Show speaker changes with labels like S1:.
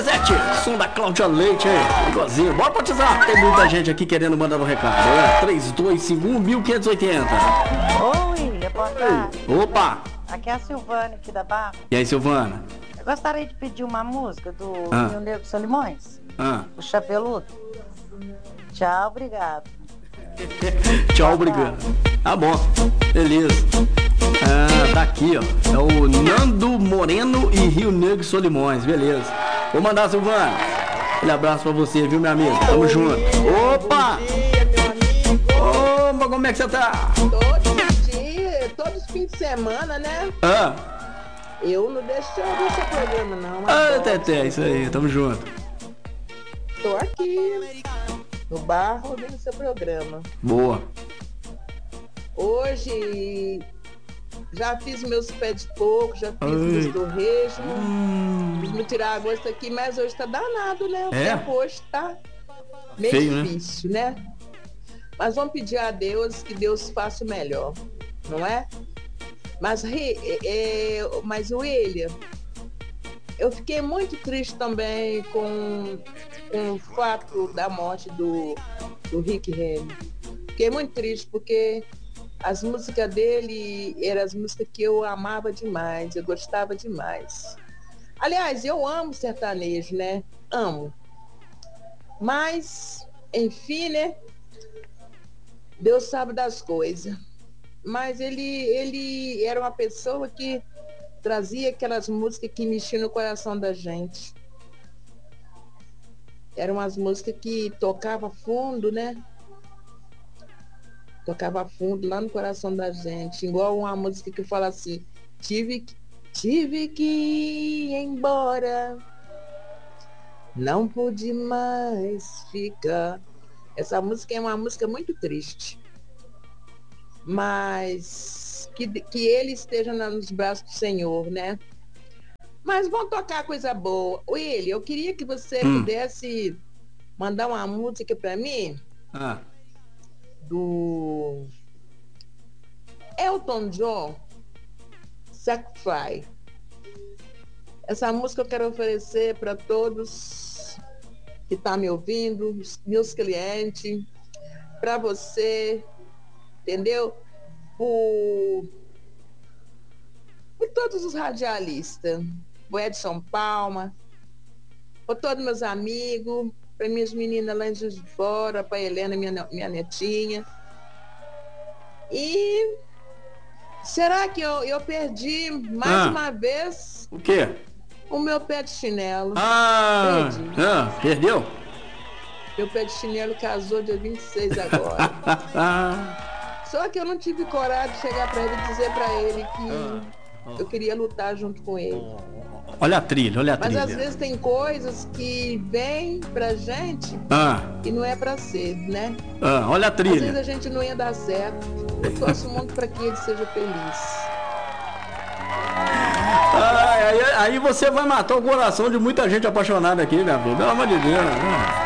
S1: Donizete, som da Cláudia Leite aí, igualzinho. Bora pro WhatsApp, tem muita gente aqui querendo mandar um recado. 3251-1580.
S2: Oi, William, boa tarde.
S1: Opa!
S2: Aqui é a Silvana, aqui da Barra.
S1: E aí, Silvana?
S2: Eu gostaria de pedir uma música do Rio Negro Solimões, o Chapeludo. Tchau, obrigado.
S1: Tchau, obrigado. Tá bom, beleza. Tá aqui, ó. É o Nando Moreno e Rio Negro Solimões, beleza. Vou mandar, Silvana. Aquele abraço pra você, viu, meu amigo? Tamo junto. Opa!
S3: Bom dia, meu amigo.
S1: Opa, como é que você tá?
S3: Todos os fins de semana, né? Eu não deixo de ouvir seu programa, não.
S1: Teté, isso aí, tamo junto.
S3: Tô aqui no bar ouvindo seu programa.
S1: Boa.
S3: Hoje já fiz meus pés de coco, já fiz meus torresmos. Fiz me tirar a gosto aqui, mas hoje tá danado, né? O tempo hoje tá meio
S1: feio,
S3: difícil, né? Mas vamos pedir a Deus que Deus faça o melhor, não é? Mas William, eu fiquei muito triste também com o fato da morte do Rick Renner. Fiquei muito triste porque as músicas dele eram as músicas que eu amava demais, eu gostava demais. Aliás, eu amo sertanejo, né? Amo. Mas, enfim, né? Deus sabe das coisas. Mas ele era uma pessoa que trazia aquelas músicas que mexiam no coração da gente. Eram umas músicas que tocavam fundo, né? Tocava fundo lá no coração da gente. Igual uma música que fala assim: tive que ir embora, não pude mais ficar. Essa música é uma música muito triste. Mas que ele esteja nos braços do Senhor, né? Mas vamos tocar coisa boa. William, eu queria que você pudesse mandar uma música para mim do Elton John, Sacrifice. Essa música eu quero oferecer para todos que estão me ouvindo, meus clientes, para você, entendeu? Por todos os radialistas, o Edson Palma, por todos meus amigos, para minhas meninas lá em Juiz de Fora, para Helena, minha netinha. E será que eu perdi mais uma vez?
S1: O quê?
S3: O meu pé de chinelo.
S1: Perdeu?
S3: Meu pé de chinelo casou dia 26 agora. Só que eu não tive coragem de chegar para ele e dizer para ele que eu queria lutar junto com ele.
S1: Olha a trilha,
S3: Mas às vezes tem coisas que vêm pra gente e não é pra ser, né?
S1: Olha a trilha.
S3: Às vezes a gente não ia dar certo. Eu torço muito para que ele seja feliz.
S1: Aí você vai matar o coração de muita gente apaixonada aqui, minha filha. Pelo amor de Deus.